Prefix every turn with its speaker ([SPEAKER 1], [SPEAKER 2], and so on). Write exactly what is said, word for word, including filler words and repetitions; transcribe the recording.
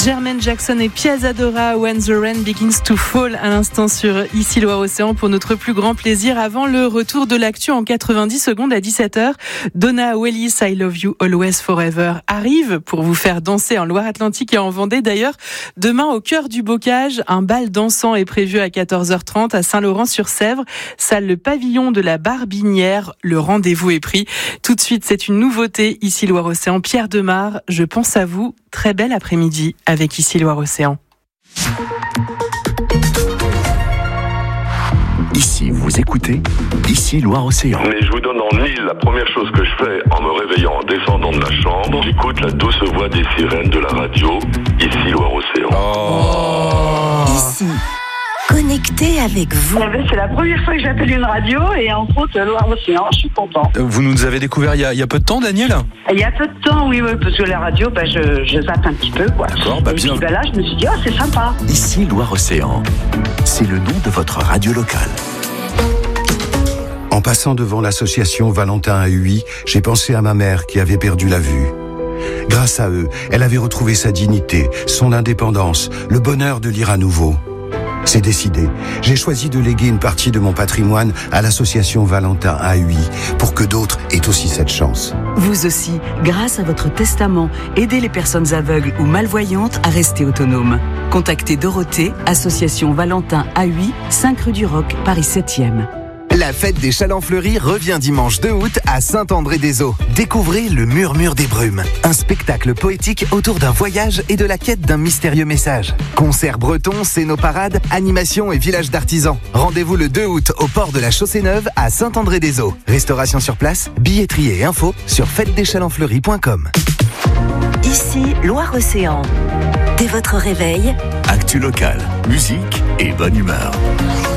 [SPEAKER 1] Jermaine Jackson et Piazzadora, When the Rain Begins to Fall, à l'instant sur Ici Loire-Océan, pour notre plus grand plaisir. Avant le retour de l'actu en quatre-vingt-dix secondes à dix-sept heures, Donna Willis, I Love You Always Forever arrive pour vous faire danser en Loire-Atlantique et en Vendée. D'ailleurs, demain, au cœur du bocage, un bal dansant est prévu à quatorze heures trente à Saint-Laurent-sur-Sèvre, salle Le Pavillon de la Barbinière. Le rendez-vous est pris. Tout de suite, c'est une nouveauté. Ici Loire-Océan, Pierre Demar, Je pense à vous. Très bel après-midi avec Ici Loire-Océan.
[SPEAKER 2] Ici, vous écoutez Ici Loire-Océan.
[SPEAKER 3] Mais je vous donne en mille, la première chose que je fais en me réveillant, en descendant de la chambre, j'écoute la douce voix des sirènes de la radio, Ici Loire-Océan.
[SPEAKER 4] Oh.
[SPEAKER 5] Ici, connecté avec vous.
[SPEAKER 6] C'est la première fois que j'appelle une radio et entre autres Loire-Océan, je suis content.
[SPEAKER 4] Vous nous avez découvert il y a, il y a peu de temps, Daniel ?
[SPEAKER 6] Il y a peu de temps, oui, oui, parce que la radio, bah, je, je zappe un petit peu, quoi.
[SPEAKER 4] D'accord, bah
[SPEAKER 6] et
[SPEAKER 4] bien.
[SPEAKER 6] puis bah, là, je me suis dit, oh, c'est sympa.
[SPEAKER 2] Ici Loire-Océan, c'est le nom de votre radio locale.
[SPEAKER 7] En passant devant l'association Valentin à Huy, j'ai pensé à ma mère qui avait perdu la vue. Grâce à eux, elle avait retrouvé sa dignité, son indépendance, le bonheur de lire à nouveau. C'est décidé. J'ai choisi de léguer une partie de mon patrimoine à l'association Valentin à Huy pour que d'autres aient aussi cette chance.
[SPEAKER 5] Vous aussi, grâce à votre testament, aidez les personnes aveugles ou malvoyantes à rester autonomes. Contactez Dorothée, association Valentin à Huy, cinq rue du Roc, Paris septième.
[SPEAKER 8] La fête des Chalands Fleuris revient dimanche deux août à Saint-André-des-Eaux. Découvrez le Murmure des Brumes, un spectacle poétique autour d'un voyage et de la quête d'un mystérieux message. Concerts bretons, scénoparades, animations et village d'artisans. Rendez-vous le deux août au port de la Chaussée-Neuve à Saint-André-des-Eaux. Restauration sur place, billetterie et info sur fête des chalands fleuris point com.
[SPEAKER 5] Ici, Loire-Océan. Dès votre réveil,
[SPEAKER 2] Actu locale, musique et bonne humeur.